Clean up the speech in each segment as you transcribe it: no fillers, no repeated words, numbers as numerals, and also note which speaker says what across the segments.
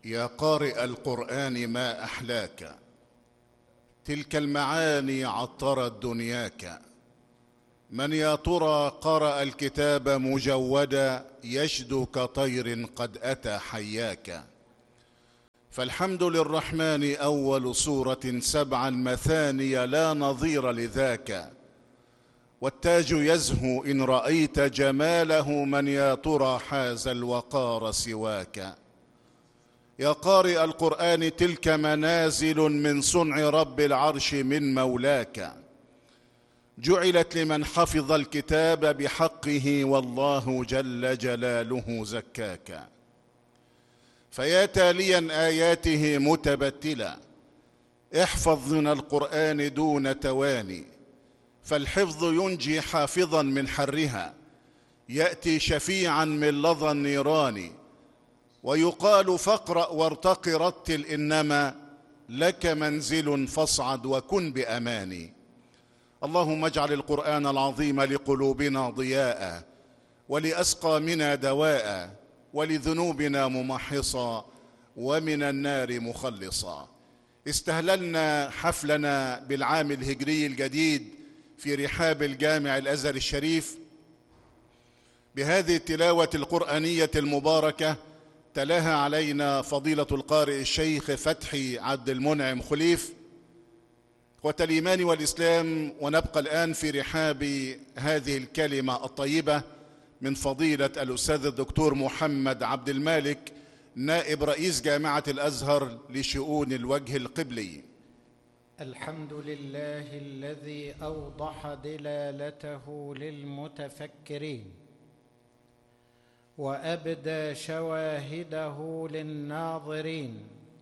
Speaker 1: يا قارئ القرآن ما أحلاك، تلك المعاني عطرت دنياك. من يا ترى قرأ الكتاب مجودا، يشدو كطير قد أتى حياك. فالحمد للرحمن أول سورة 7 مثاني لا نظير لذاك، والتاج يزهو إن رأيت جماله، من يا ترى حاز الوقار سواك. يا قارئ القرآن تلك منازل من صنع رب العرش من مولاك، جعلت لمن حفظ الكتاب بحقه، والله جل جلاله زكاك. فيا تاليا آياته متبتلا، احفظ من القرآن دون تواني، فالحفظ ينجي حافظا من حرها، يأتي شفيعا من لظى النيران. ويقال فاقرأ وارتق رتل، إنما لك منزل فاصعد وكن بأماني. اللهم اجعل القرآن العظيم لقلوبنا ضياء، ولأسقامنا دواء، ولذنوبنا ممحصا، ومن النار مخلصا. استهللنا حفلنا بالعام الهجري الجديد في رحاب الجامع الأزهر الشريف بهذه التلاوة القرآنية المباركة، تلاها علينا فضيلة القارئ الشيخ فتحي عبد المنعم خليف. إخوة الإيمان والإسلام، ونبقى الآن في رحاب هذه الكلمة الطيبة من فضيلة الأستاذ الدكتور محمد عبد المالك، نائب رئيس جامعة الأزهر لشؤون الوجه القبلي.
Speaker 2: الحمد لله الذي أوضح دلالته للمتفكرين، وأبدى شواهده للناظرين،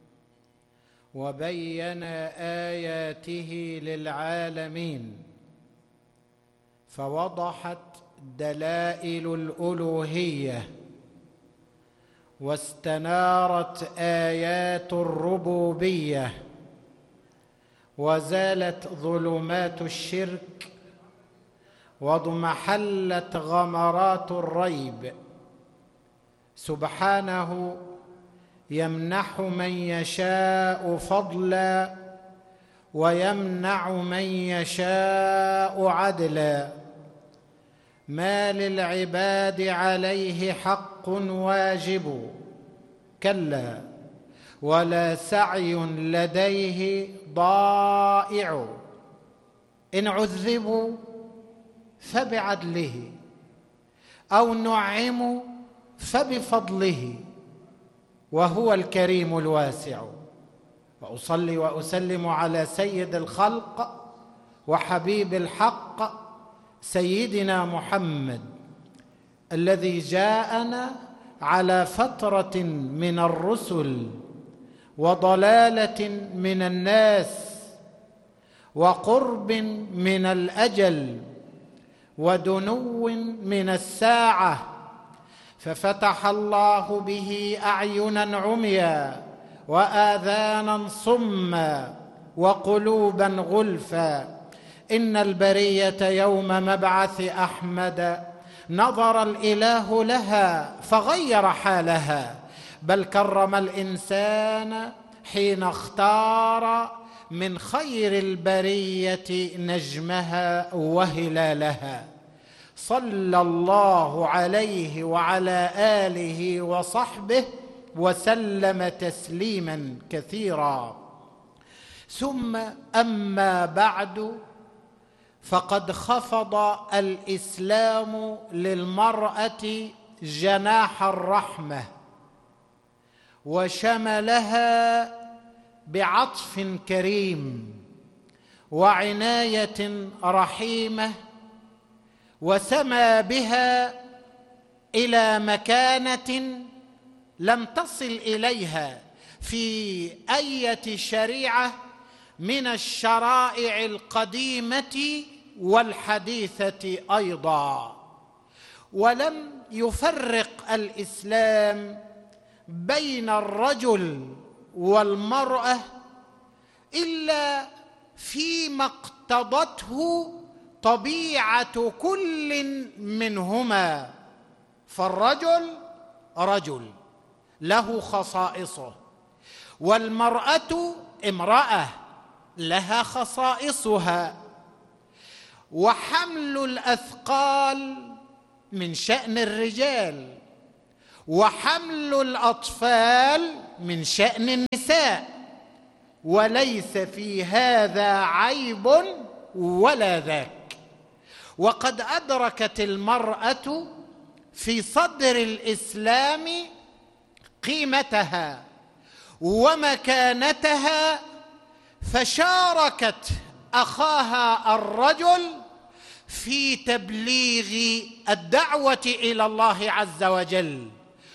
Speaker 2: وبين آياته للعالمين، فوضحت دلائل الألوهية، واستنارت آيات الربوبية، وزالت ظلمات الشرك، واضمحلت غمرات الريب. سبحانه يمنح من يشاء فضلا، ويمنع من يشاء عدلا. ما للعباد عليه حق واجب، كلا ولا سعي لديه ضائع. إن عذبوا فبعدله، أو نعموا فبفضله، وهو الكريم الواسع. وأصلي وأسلم على سيد الخلق وحبيب الحق سيدنا محمد، الذي جاءنا على فترة من الرسل، وضلالة من الناس، وقرب من الأجل، ودنو من الساعة، ففتح الله به أعينا عميا، وآذانا صما، وقلوبا غلفا. إن البرية يوم مبعث أحمد نظر الإله لها فغير حالها، بل كرم الإنسان حين اختار من خير البرية نجمها وهلالها. صلى الله عليه وعلى آله وصحبه وسلم تسليما كثيرا. ثم أما بعد، فقد خفض الإسلام للمرأة جناح الرحمة، وشملها بعطف كريم وعناية رحيمة، وسمى بها إلى مكانة لم تصل إليها في أي شريعة من الشرائع القديمة والحديثة أيضا. ولم يفرق الإسلام بين الرجل والمرأة إلا فيما اقتضته طبيعة كل منهما. فالرجل رجل له خصائصه، والمرأة امرأة لها خصائصها، وحمل الأثقال من شأن الرجال، وحمل الأطفال من شأن النساء، وليس في هذا عيب ولا ذاك. وقد أدركت المرأة في صدر الإسلام قيمتها ومكانتها، فشاركت أخاها الرجل في تبليغ الدعوة إلى الله عز وجل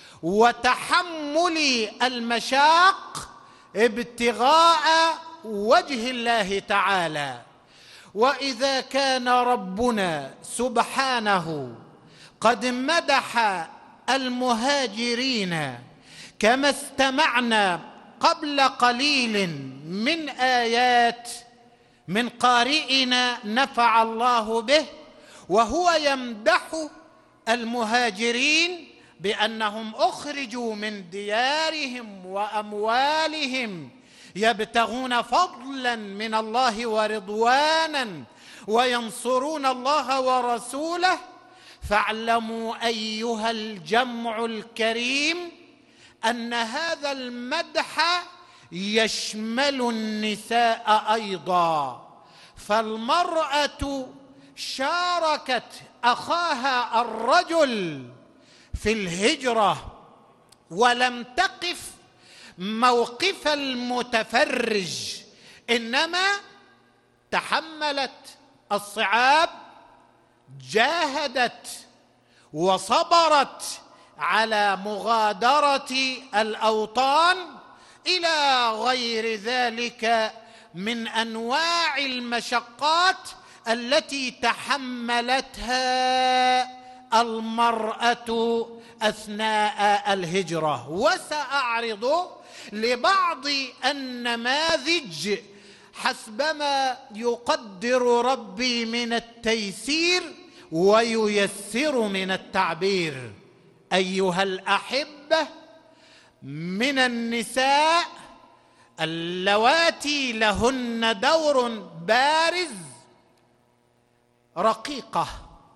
Speaker 2: وتحمل المشاق ابتغاء وجه الله تعالى. وإذا كان ربنا سبحانه قد مدح المهاجرين كما استمعنا قبل قليل من آيات من قارئنا نفع الله به، وهو يمدح المهاجرين بأنهم أخرجوا من ديارهم وأموالهم يبتغون فضلا من الله ورضوانا وينصرون الله ورسوله. فاعلموا أيها الجمع الكريم أن هذا المدح يشمل النساء أيضا، فالمرأة شاركت أخاها الرجل في الهجرة ولم تقف موقف المتفرج، إنما تحملت الصعاب، جاهدت وصبرت على مغادرة الأوطان إلى غير ذلك من أنواع المشقات التي تحملتها المرأة أثناء الهجرة. وسأعرض لبعض النماذج حسبما يقدر ربي من التيسير وييسر من التعبير. أيها الأحبة، من النساء اللواتي لهن دور بارز رقيقة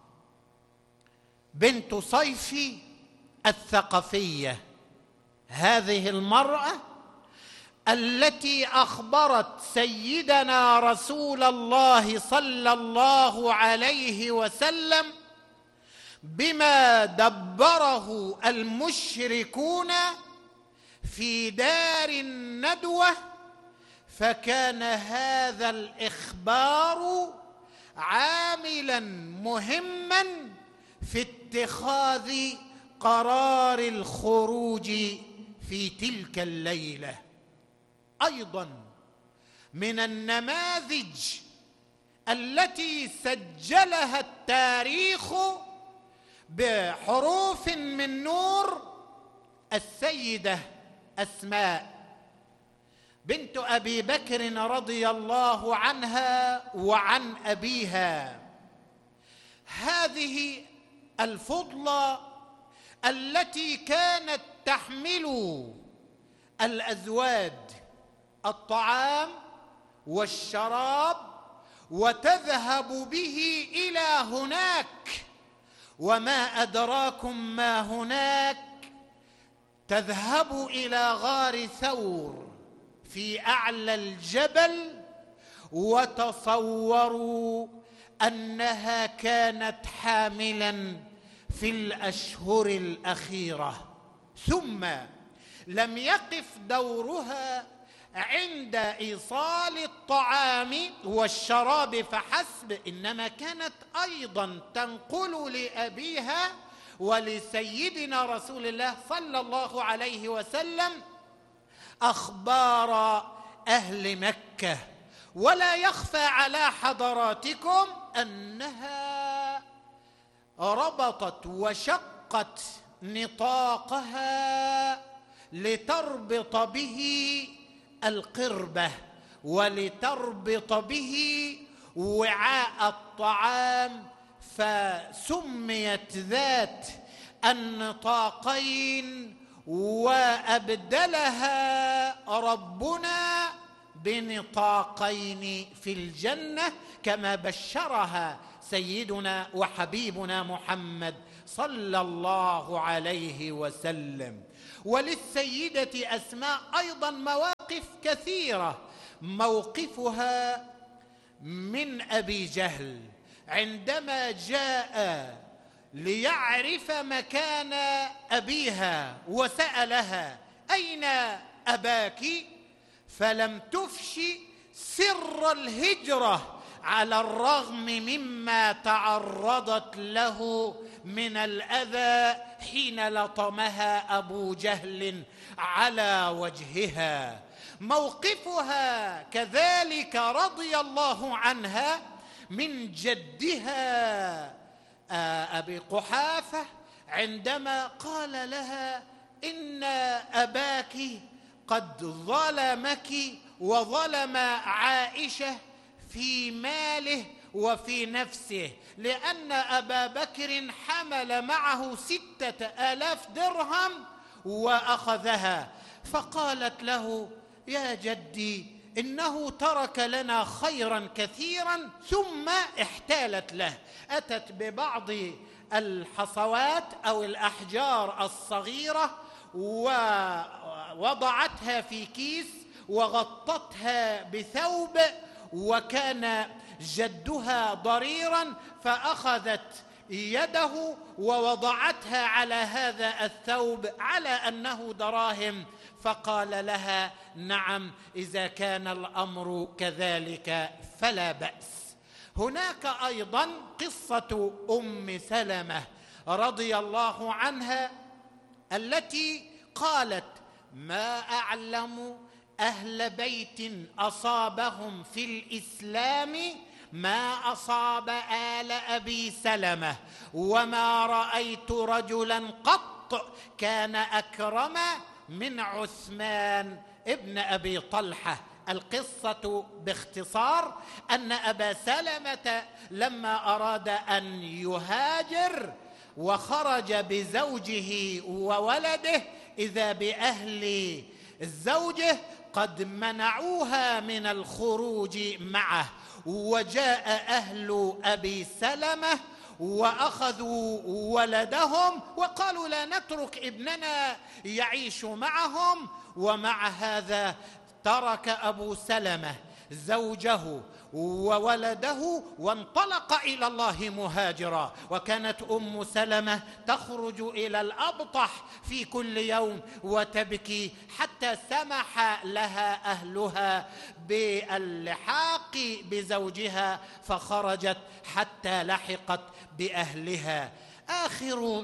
Speaker 2: بنت صيفي الثقفية، هذه المرأة التي أخبرت سيدنا رسول الله صلى الله عليه وسلم بما دبره المشركون في دار الندوة، فكان هذا الإخبار عاملا مهما في اتخاذ قرار الخروج في تلك الليلة. أيضا من النماذج التي سجلها التاريخ بحروف من نور السيدة أسماء بنت أبي بكر رضي الله عنها وعن أبيها. هذه الفضلة التي كانت تحمل الأزواج الطعام والشراب وتذهب به إلى هناك، وما أدراكم ما هناك، تذهب إلى غار ثور في أعلى الجبل، وتصوروا أنها كانت حاملا في الأشهر الأخيرة. ثم لم يقف دورها عند إيصال الطعام والشراب فحسب، إنما كانت أيضا تنقل لأبيها ولسيدنا رسول الله صلى الله عليه وسلم أخبار أهل مكة. ولا يخفى على حضراتكم أنها ربطت وشقت نطاقها لتربط به القربة ولتربط به وعاء الطعام، فسميت ذات النطاقين وأبدلها ربنا بنطاقين في الجنة كما بشرها سيدنا وحبيبنا محمد صلى الله عليه وسلم. وللسيدة أسماء أيضا مواقف كثيرة. موقفها من أبي جهل عندما جاء ليعرف مكان أبيها وسألها: أين أباك؟ فلم تفشي سر الهجرة على الرغم مما تعرضت له من الأذى حين لطمها أبو جهل على وجهها. موقفها كذلك رضي الله عنها من جدها أبي قحافة عندما قال لها: إن أباك قد ظلمك وظلم عائشة في ماله وفي نفسه، لأن أبا بكر حمل معه 6,000 درهم وأخذها. فقالت له: يا جدي، إنه ترك لنا خيرا كثيرا ثم احتالت له. أتت ببعض الحصوات أو الأحجار الصغيرة ووضعتها في كيس وغطتها بثوب، وكان جدها ضريرا فأخذت يده ووضعتها على هذا الثوب على أنه دراهم. فقال لها: نعم، إذا كان الأمر كذلك فلا بأس. هناك أيضا قصة أم سلمة رضي الله عنها التي قالت: ما أعلم أهل بيت أصابهم في الإسلام ما أصاب آل أبي سلمة، وما رأيت رجلا قط كان أكرم من عثمان ابن أبي طلحة. القصة باختصار أن أبا سلمة لما أراد أن يهاجر وخرج بزوجه وولده، إذا بأهل الزوجة قد منعوها من الخروج معه، وجاء أهل أبي سلمة وأخذوا ولدهم وقالوا: لا نترك ابننا يعيش معهم. ومع هذا ترك أبو سلمة زوجه وولده وانطلق إلى الله مهاجرا. وكانت أم سلمة تخرج إلى الأبطح في كل يوم وتبكي حتى سمح لها أهلها باللحاق بزوجها، فخرجت حتى لحقت بأهلها. آخر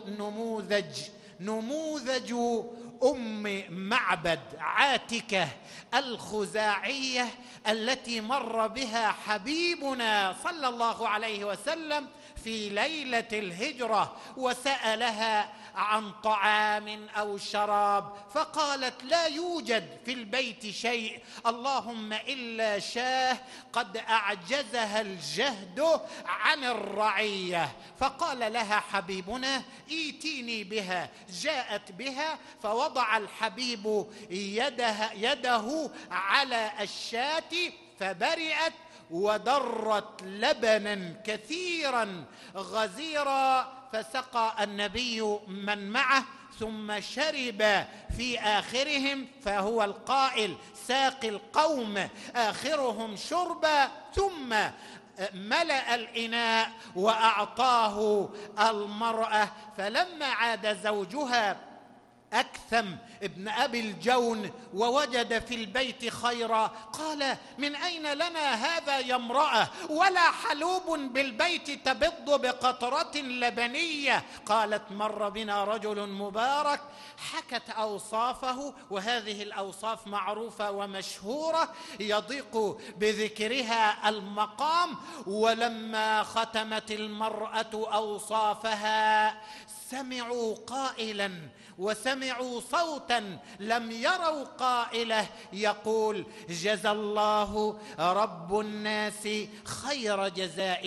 Speaker 2: نموذج أم معبد عاتكة الخزاعية التي مر بها حبيبنا صلى الله عليه وسلم في ليلة الهجرة وسألها عن طعام أو شراب، فقالت: لا يوجد في البيت شيء، اللهم إلا شاه قد أعجزها الجهد عن الرعية. فقال لها حبيبنا: ائتيني بها. جاءت بها فوضع الحبيب يده على الشاة فبرئت ودرت لبنا كثيرا غزيرا، فسقى النبي من معه ثم شرب في آخرهم، فهو القائل: ساقي القوم آخرهم شربا، ثم ملأ الإناء وأعطاه المرأة. فلما عاد زوجها أكثم ابن أبي الجون ووجد في البيت خيرا قال: من أين لنا هذا يا امرأة؟ ولا حلوب بالبيت تبض بقطرة لبنية. قالت: مر بنا رجل مبارك. حكت أوصافه، وهذه الأوصاف معروفة ومشهورة يضيق بذكرها المقام. ولما ختمت المرأة أوصافها سمعوا قائلا وسمعوا صوتا لم يروا قائله يقول: جزى الله رب الناس خير جزائه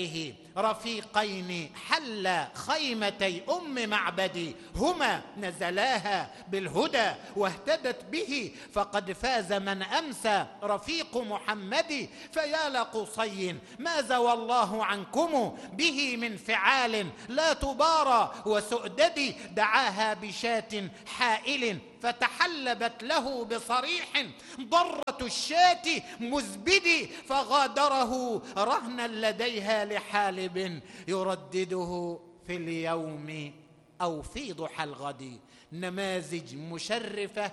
Speaker 2: رفيقين حل خيمتي معبد، هما نزلاها بالهدى واهتدت به، فقد فاز من أمسى رفيق محمد. فيا لقصي ما زوى الله عنكم به من فعال لا تبارى، وسؤدد دعاها بشاة حائل فتحلبت له بصريح، ضرة الشاة مزبد فغادره رهنا لديها لحالب يردده في اليوم أو في ضحى الغد. نماذج مشرفة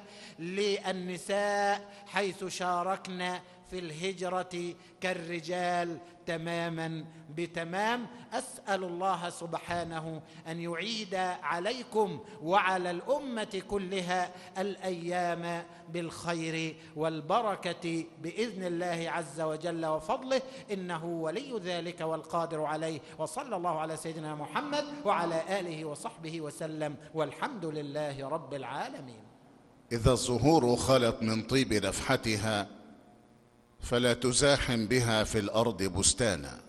Speaker 2: للنساء حيث شاركنا في الهجرة كالرجال تماما بتمام. أسأل الله سبحانه أن يعيد عليكم وعلى الأمة كلها الأيام بالخير والبركة بإذن الله عز وجل وفضله، إنه ولي ذلك والقادر عليه. وصلى الله على سيدنا محمد وعلى آله وصحبه وسلم، والحمد لله رب العالمين.
Speaker 1: إذا الزهور خلت من طيب نفحتها فلا تزاحم بها في الأرض بستانا،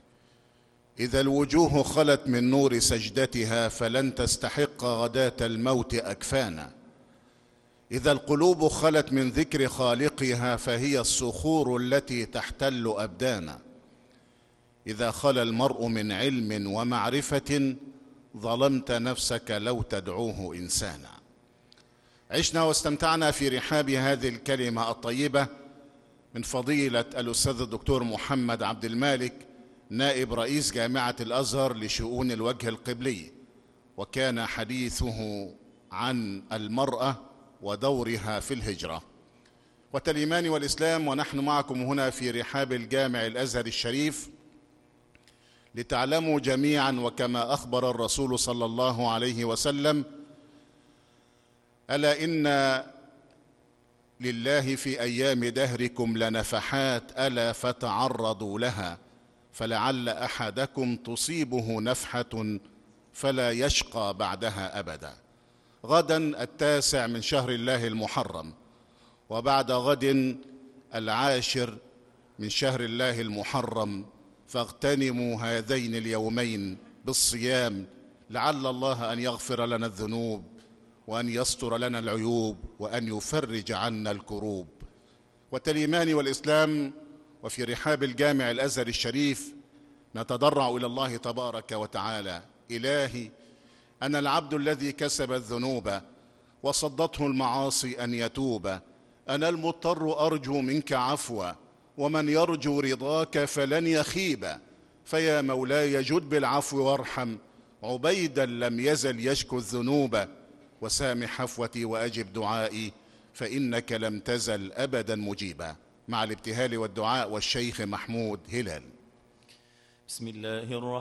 Speaker 1: إذا الوجوه خلت من نور سجدتها فلن تستحق غداة الموت أكفانا، إذا القلوب خلت من ذكر خالقها فهي الصخور التي تحتل أبدانا، إذا خلا المرء من علم ومعرفة ظلمت نفسك لو تدعوه إنسانا. عشنا واستمتعنا في رحاب هذه الكلمة الطيبة من فضيلة الأستاذ الدكتور محمد عبد المالك، نائب رئيس جامعة الأزهر لشؤون الوجه القبلي، وكان حديثه عن المرأة ودورها في الهجرة. والإيمان والإسلام، ونحن معكم هنا في رحاب الجامع الأزهر الشريف لتعلموا جميعا، وكما أخبر الرسول صلى الله عليه وسلم: ألا إن لله في أيام دهركم لنفحات ألا فتعرضوا لها، فلعل أحدكم تصيبه نفحة فلا يشقى بعدها أبدا. غدا 9 من شهر الله المحرم، وبعد غد 10 من شهر الله المحرم، فاغتنموا هذين اليومين بالصيام، لعل الله أن يغفر لنا الذنوب وأن يستر لنا العيوب وأن يفرج عنا الكروب. والإيمان والإسلام، وفي رحاب الجامع الأزهر الشريف نتضرع إلى الله تبارك وتعالى: إلهي، أنا العبد الذي كسب الذنوب وصدته المعاصي أن يتوب، أنا المضطر أرجو منك عفوا، ومن يرجو رضاك فلن يخيب، فيا مولاي جد بالعفو وارحم عبيدا لم يزل يشكو الذنوب، وسامح عفوتي وأجب دعائي فإنك لم تزل أبدا مجيبا. مع الابتهال والدعاء والشيخ محمود هلال.
Speaker 3: بسم الله الرحمن